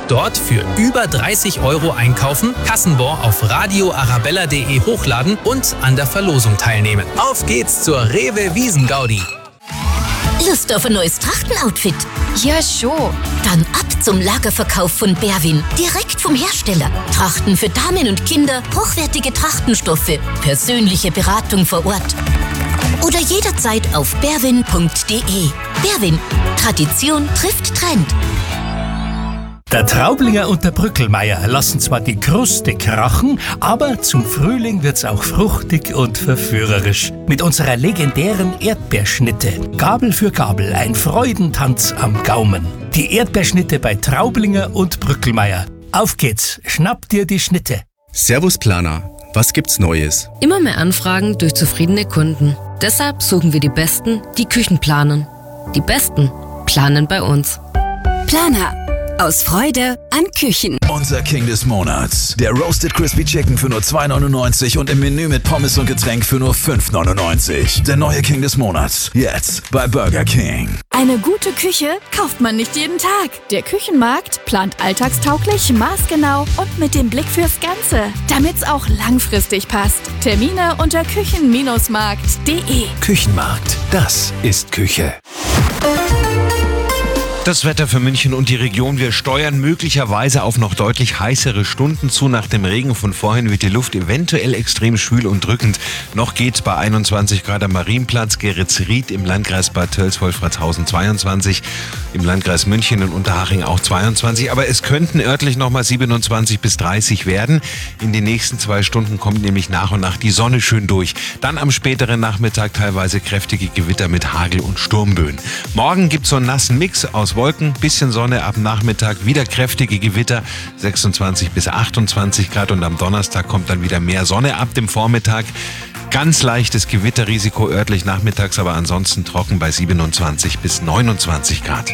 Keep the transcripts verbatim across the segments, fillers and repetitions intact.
dort für über dreißig Euro einkaufen, Kassenbon auf radio arabella punkt de hochladen und an der Verlosung teilnehmen. Auf geht's zur Rewe Wiesengaudi. Lust auf ein neues Trachtenoutfit? Ja, schon. Dann ab zum Lagerverkauf von Berwin. Direkt vom Hersteller. Trachten für Damen und Kinder, hochwertige Trachtenstoffe, persönliche Beratung vor Ort. Oder jederzeit auf berwin punkt de. Berwin. Tradition trifft Trend. Der Traublinger und der Brückelmeier lassen zwar die Kruste krachen, aber zum Frühling wird's auch fruchtig und verführerisch. Mit unserer legendären Erdbeerschnitte. Gabel für Gabel, ein Freudentanz am Gaumen. Die Erdbeerschnitte bei Traublinger und Brückelmeier. Auf geht's, schnapp dir die Schnitte. Servus Planer, was gibt's Neues? Immer mehr Anfragen durch zufriedene Kunden. Deshalb suchen wir die Besten, die Küchen planen. Die Besten planen bei uns. Planer. Aus Freude an Küchen. Unser King des Monats. Der Roasted Crispy Chicken für nur zwei neunundneunzig und im Menü mit Pommes und Getränk für nur fünf neunundneunzig. Der neue King des Monats. Jetzt bei Burger King. Eine gute Küche kauft man nicht jeden Tag. Der Küchenmarkt plant alltagstauglich, maßgenau und mit dem Blick fürs Ganze, damit's auch langfristig passt. Termine unter küchen Markt punkt de. Küchenmarkt, das ist Küche. Das Wetter für München und die Region. Wir steuern möglicherweise auf noch deutlich heißere Stunden zu. Nach dem Regen von vorhin wird die Luft eventuell extrem schwül und drückend. Noch geht's bei einundzwanzig Grad am Marienplatz, Geretsried im Landkreis Bad Tölz-Wolfratshausen zweiundzwanzig, im Landkreis München und Unterhaching auch zweiundzwanzig. Aber es könnten örtlich nochmal siebenundzwanzig bis dreißig werden. In den nächsten zwei Stunden kommt nämlich nach und nach die Sonne schön durch. Dann am späteren Nachmittag teilweise kräftige Gewitter mit Hagel und Sturmböen. Morgen gibt's so einen nassen Mix aus Wolken, bisschen Sonne, ab Nachmittag wieder kräftige Gewitter, sechsundzwanzig bis achtundzwanzig Grad und am Donnerstag kommt dann wieder mehr Sonne ab dem Vormittag. Ganz leichtes Gewitterrisiko örtlich nachmittags, aber ansonsten trocken bei siebenundzwanzig bis neunundzwanzig Grad.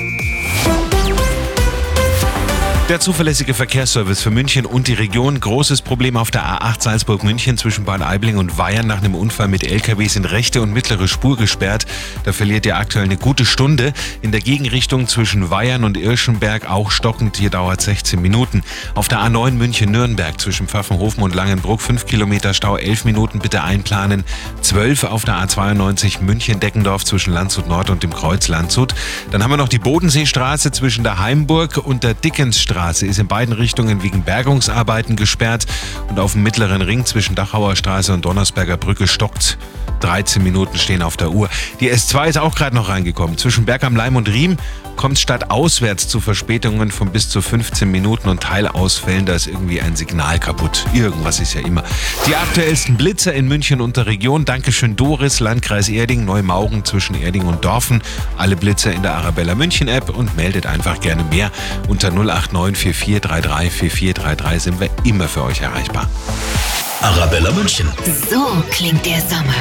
Der zuverlässige Verkehrsservice für München und die Region. Großes Problem auf der A acht Salzburg-München zwischen Bad Aibling und Weyern. Nach einem Unfall mit L K W sind rechte und mittlere Spur gesperrt. Da verliert ihr aktuell eine gute Stunde. In der Gegenrichtung zwischen Weyern und Irschenberg auch stockend. Hier dauert sechzehn Minuten. Auf der A neun München-Nürnberg zwischen Pfaffenhofen und Langenbruck fünf Kilometer Stau, elf Minuten bitte einplanen. zwölf auf der A zweiundneunzig München-Deckendorf zwischen Landshut Nord und dem Kreuz Landshut. Dann haben wir noch die Bodenseestraße zwischen der Heimburg und der Dickensstraße. Ist in beiden Richtungen wegen Bergungsarbeiten gesperrt und auf dem mittleren Ring zwischen Dachauer Straße und Donnersberger Brücke stockt. dreizehn Minuten stehen auf der Uhr. Die S zwei ist auch gerade noch reingekommen. Zwischen Berg am Laim und Riem kommt es stadtauswärts zu Verspätungen von bis zu fünfzehn Minuten und Teilausfällen. Da ist irgendwie ein Signal kaputt. Irgendwas ist ja immer. Die aktuellsten Blitzer in München und der Region. Dankeschön Doris, Landkreis Erding, Neumaugen zwischen Erding und Dorfen. Alle Blitzer in der Arabella München App und meldet einfach gerne mehr. Unter null acht neun vier vier drei drei vier vier drei drei sind wir immer für euch erreichbar. Arabella München. So klingt der Sommer.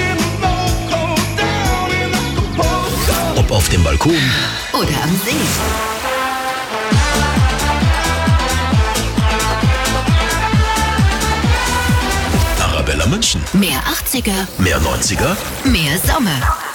Ob auf dem Balkon Oder am See. Arabella München. Mehr achtziger. Mehr neunziger. Mehr Sommer.